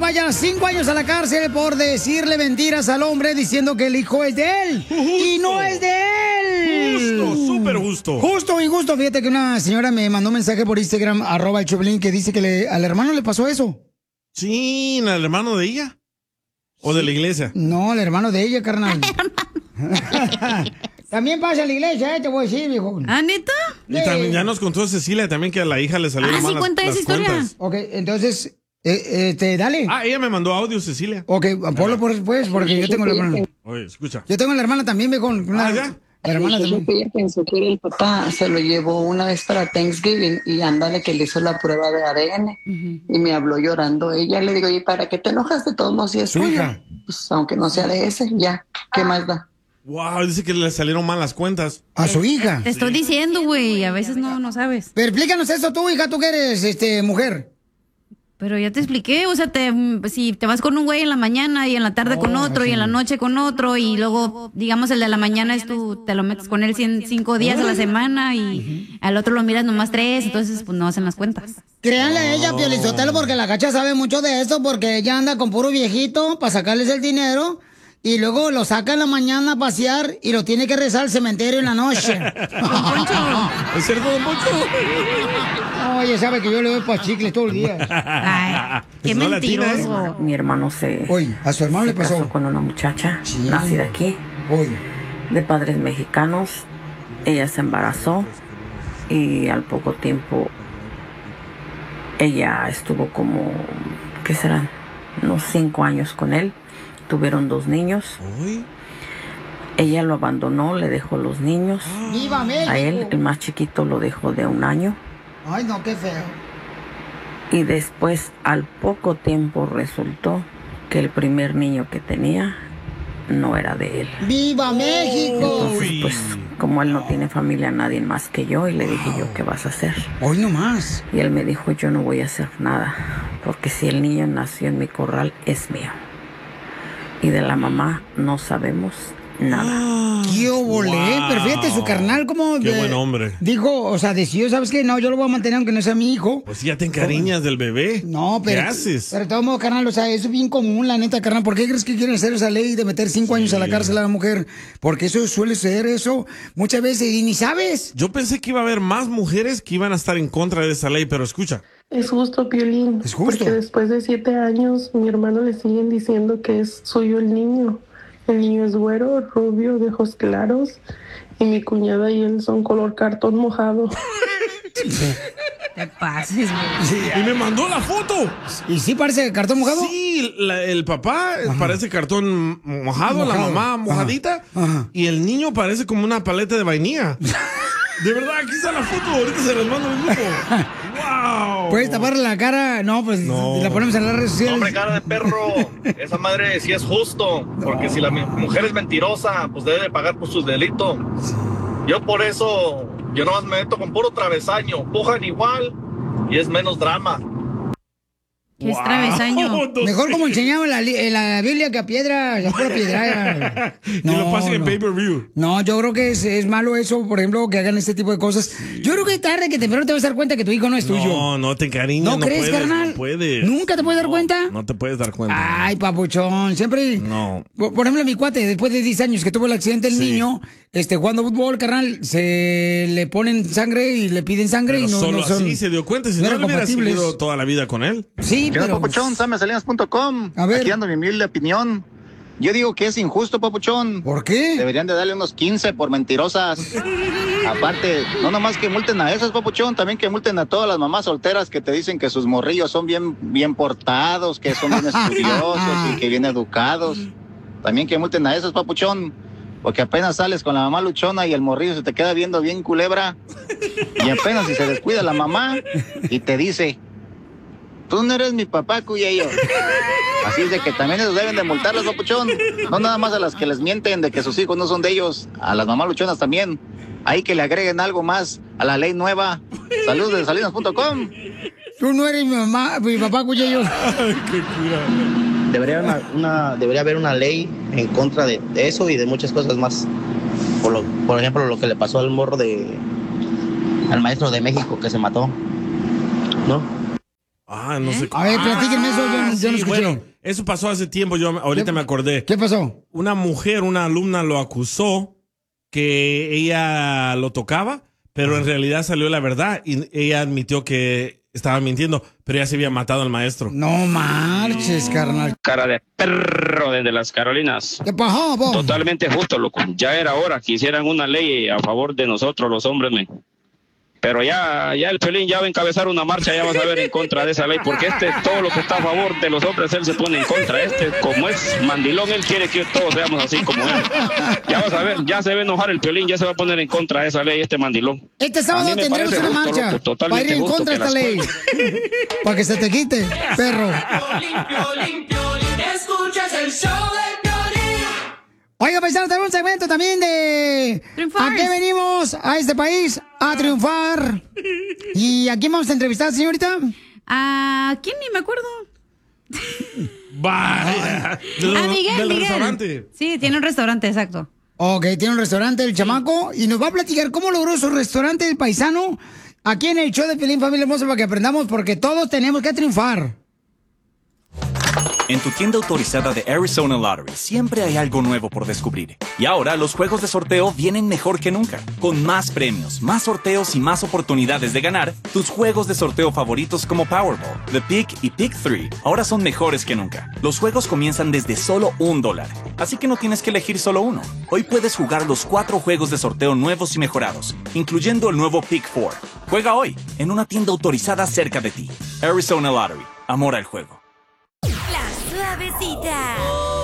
vaya 5 años a la cárcel por decirle mentiras al hombre diciendo que el hijo es de él. Justo. Y no es de él. Justo, súper justo. Justo, injusto. Fíjate que una señora me mandó un mensaje por Instagram, @el Choplin, que dice que al hermano le pasó eso. Sí, ¿al hermano de ella? ¿O de la iglesia? No, al hermano de ella, carnal. También pasa a la iglesia, te voy a decir, viejo. ¿Ah, neta? Y también ya nos contó Cecilia también que a la hija le salieron mal cuenta esa historia. cuentas. Ok, entonces, dale. Ella me mandó audio, Cecilia. Ok, ponlo por después, porque yo tengo la hermana. Oye, escucha. Yo tengo la hermana también, viejo. ¿Ya? La hermana también. Ella pensó que el papá se lo llevó una vez para Thanksgiving y ándale que le hizo la prueba de ADN y me habló llorando. Ella le digo, ¿y para qué te enojas de todos modos si es tuya? Pues aunque no sea de ese, ya, ¿qué más da? Wow, dice que le salieron mal las cuentas. A su hija. Te estoy diciendo, güey, a veces no sabes. Pero explícanos eso tú, hija, tú que eres, mujer. Pero ya te expliqué, o sea, si te vas con un güey en la mañana y en la tarde con otro y en la noche con otro y luego, digamos, el de la mañana es te lo metes con él 5 días a la semana y al otro lo miras nomás 3, entonces pues no hacen las cuentas. Créanle a ella, Piolizotelo, porque la Cacha sabe mucho de eso, porque ella anda con puro viejito para sacarles el dinero y luego lo saca en la mañana a pasear y lo tiene que rezar al cementerio en la noche. ¿Es cierto, don Poncho? Oye, sabe que yo le doy pa' chicles todo el día. Ay, qué No mentiroso. Mi hermano Oye, a su hermano le pasó. casó con una muchacha nacida aquí, de padres mexicanos. Ella se embarazó y al poco tiempo ella estuvo como, ¿qué serán? Unos 5 años con él. Tuvieron 2 niños. Uy. Ella lo abandonó, le dejó los niños. ¡Viva México! A él, el más chiquito, lo dejó de 1 año. Ay, no, qué feo. Y después, al poco tiempo, resultó que el primer niño que tenía no era de él. ¡Viva México! Entonces, pues, como él no tiene familia, nadie más que yo, y le dije yo, ¿qué vas a hacer? Hoy no más. Y él me dijo, yo no voy a hacer nada, porque si el niño nació en mi corral, es mío. Y de la mamá no sabemos nada. ¡Qué volé! Wow. Pero fíjate, su carnal como... Qué buen hombre. Dijo, o sea, decidió, ¿sabes qué? No, yo lo voy a mantener aunque no sea mi hijo. Pues ya te encariñas del bebé. No, pero... ¿Qué haces? Pero de todos modos, carnal, o sea, eso es bien común, la neta, carnal. ¿Por qué crees que quieren hacer esa ley de meter 5 años a la cárcel a la mujer? Porque eso suele ser eso muchas veces y ni sabes. Yo pensé que iba a haber más mujeres que iban a estar en contra de esa ley, pero escucha. Es justo, Piolín. Es justo. Porque después de 7 años, mi hermano le siguen diciendo que es suyo el niño. El niño es güero, rubio, de ojos claros. Y mi cuñada y él son color cartón mojado. Te pases, güey. Sí, Y me mandó la foto. ¿Y sí parece cartón mojado? Sí, el papá parece cartón mojado, la mamá mojadita. Ajá. Y el niño parece como una paleta de vainilla. De verdad, aquí está la foto. Ahorita se las mando al grupo. ¡Wow! ¿Puedes taparle la cara? No, pues No. la ponemos en las redes sociales. Hombre, cara de perro, esa madre sí es justo, porque si la mujer es mentirosa, pues debe de pagar por sus delitos. Yo por eso, yo nomás me meto con puro travesaño, pujan igual y es menos drama. ¿Qué es travesaño? Mejor como enseñaba en la Biblia que a piedra, la pura piedra. Que lo pasen en pay-per-view. No, yo creo que es malo eso, por ejemplo, que hagan este tipo de cosas. Yo creo que tarde que temprano te vas a dar cuenta que tu hijo no es tuyo. No, no te encariñas. ¿No crees, puedes, carnal? No puedes. ¿Nunca te puedes dar cuenta? No te puedes dar cuenta. Ay, papuchón, siempre... No. Por ejemplo, mi cuate, después de 10 años que tuvo el accidente el niño, jugando fútbol, carnal, se le ponen sangre y le piden sangre Pero y no, solo no son... así se dio cuenta. Si no, eran le hubiera compatibles. seguido toda la vida con él. Sí, ¿Qué onda, pero... papuchón? Samesalinas.com. A ver. Aquí ando mi humilde opinión. Yo digo que es injusto, papuchón. ¿Por qué? Deberían de darle unos 15 por mentirosas. Aparte, no nomás que multen a esas, papuchón, también que multen a todas las mamás solteras que te dicen que sus morrillos son bien portados, que son bien estudiosos y que bien educados. También que multen a esas, papuchón. Porque apenas sales con la mamá luchona y el morrillo se te queda viendo bien culebra. Y apenas si se descuida la mamá y te dice... Tú no eres mi papá, cuyello. Así es de que también ellos deben de multarlos, papuchón. No nada más a las que les mienten de que sus hijos no son de ellos. A las mamás luchonas también. Ahí que le agreguen algo más a la ley nueva. Saludos de salinas.com. Tú no eres mi papá, cuyello. Debería haber una ley en contra de eso y de muchas cosas más. Por ejemplo, lo que le pasó al morro al maestro de México que se mató, ¿no? No sé. A ver, platíquenme eso, yo no escuché. Bueno, eso pasó hace tiempo, ahorita me acordé. ¿Qué pasó? Una mujer, una alumna lo acusó que ella lo tocaba, pero en realidad salió la verdad y ella admitió que estaba mintiendo, pero ya se había matado al maestro. No marches, carnal. Cara de perro desde las Carolinas. ¿Qué pasó, vos? Totalmente justo, loco. Ya era hora que hicieran una ley a favor de nosotros, los hombres, men. Pero ya el Piolín ya va a encabezar una marcha, ya vas a ver en contra de esa ley, porque todo lo que está a favor de los hombres, él se pone en contra. Como es mandilón, él quiere que todos seamos así como él. Ya vas a ver, ya se va a enojar el Piolín, ya se va a poner en contra de esa ley, mandilón. Este sábado tendremos una marcha para ir en contra de esta ley. Para que se te quite, perro. Escuchas el show de Piolín. Oiga, paisano, tenemos un segmento también de... Triunfar. ¿A qué venimos a este país? A triunfar. ¿Y a quién vamos a entrevistar, señorita? ¿A quién? Ni me acuerdo. Vaya. Miguel, del Miguel. restaurante. Sí, tiene un restaurante, exacto. Ok, tiene un restaurante el chamaco y nos va a platicar cómo logró su restaurante el paisano aquí en el show de Piolín, familia hermosa, para que aprendamos, porque todos tenemos que triunfar. En tu tienda autorizada de Arizona Lottery siempre hay algo nuevo por descubrir. Y ahora los juegos de sorteo vienen mejor que nunca. Con más premios, más sorteos y más oportunidades de ganar, tus juegos de sorteo favoritos como Powerball, The Pick y Pick 3 ahora son mejores que nunca. Los juegos comienzan desde solo $1, así que no tienes que elegir solo uno. Hoy puedes jugar los 4 juegos de sorteo nuevos y mejorados, incluyendo el nuevo Pick 4. Juega hoy en una tienda autorizada cerca de ti. Arizona Lottery. Amor al juego. La suavecita.